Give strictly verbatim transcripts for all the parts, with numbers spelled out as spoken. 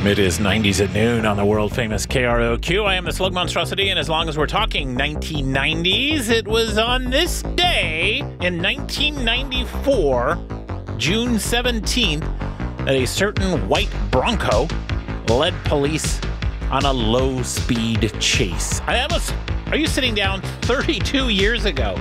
It is nineties at noon on the world-famous K R O Q. I am the Slug Monstrosity, and as long as we're talking nineteen nineties, it was on this day in nineteen ninety-four, June seventeenth, that a certain white Bronco led police on a low-speed chase. That was, are you sitting down thirty-two years ago?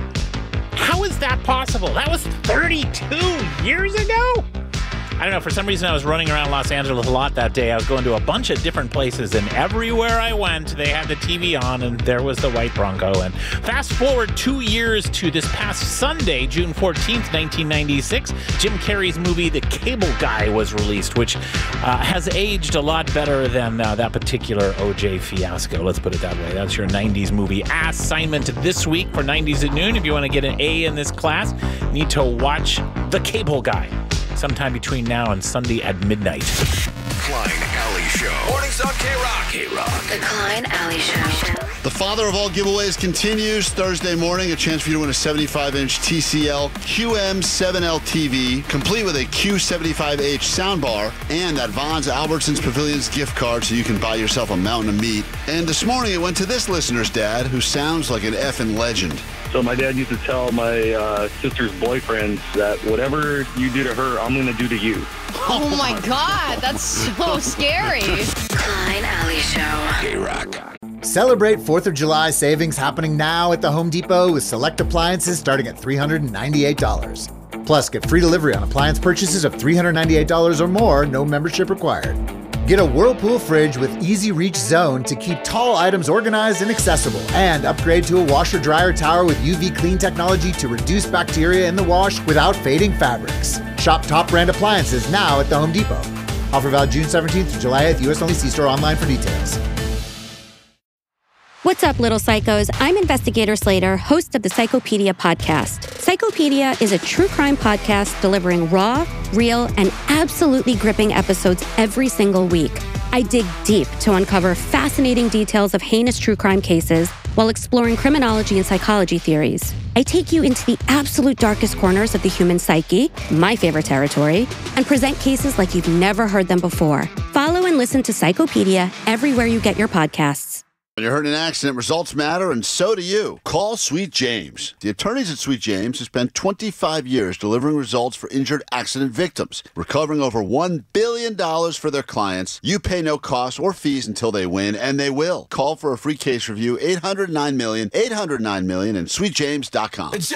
How is that possible? That was thirty-two years ago? I don't know, for some reason I was running around Los Angeles a lot that day. I was going to a bunch of different places, and everywhere I went, they had the T V on, and there was the white Bronco. And fast forward two years to this past Sunday, June fourteenth, nineteen ninety-six, Jim Carrey's movie The Cable Guy was released, which uh, has aged a lot better than uh, that particular O J fiasco. Let's put it that way. That's your nineties movie assignment this week for nineties at noon. If you want to get an A in this class, you need to watch The Cable Guy sometime between now and Sunday at midnight. Klein Alley Show. Mornings on K-Rock. K-Rock. The Klein Alley Show. The father of all giveaways continues Thursday morning. A chance for you to win a seventy-five inch T C L Q M seven L T V, complete with a Q seventy-five H soundbar and that Vons Albertsons Pavilions gift card so you can buy yourself a mountain of meat. And this morning it went to this listener's dad, who sounds like an effing legend. So my dad used to tell my uh, sister's boyfriends that whatever you do to her, I'm going to do to you. Oh, my God. That's so scary. Klein Alley Show. K-Rock. Celebrate fourth of July savings happening now at the Home Depot with select appliances starting at three hundred ninety-eight dollars. Plus, get free delivery on appliance purchases of three hundred ninety-eight dollars or more, no membership required. Get a Whirlpool fridge with Easy Reach Zone to keep tall items organized and accessible. And upgrade to a washer-dryer tower with U V clean technology to reduce bacteria in the wash without fading fabrics. Shop top brand appliances now at the Home Depot. Offer valid June seventeenth to July eighth, U S only. See store online for details. What's up, little psychos? I'm Investigator Slater, host of the Psychopedia podcast. Psychopedia is a true crime podcast delivering raw, real, and absolutely gripping episodes every single week. I dig deep to uncover fascinating details of heinous true crime cases while exploring criminology and psychology theories. I take you into the absolute darkest corners of the human psyche, my favorite territory, and present cases like you've never heard them before. Follow and listen to Psychopedia everywhere you get your podcasts. When you're hurt in an accident, results matter, and so do you. Call Sweet James. The attorneys at Sweet James have spent twenty-five years delivering results for injured accident victims, recovering over one billion dollars for their clients. You pay no costs or fees until they win, and they will. Call for a free case review, eight hundred nine million, eight hundred nine million, and sweet james dot com.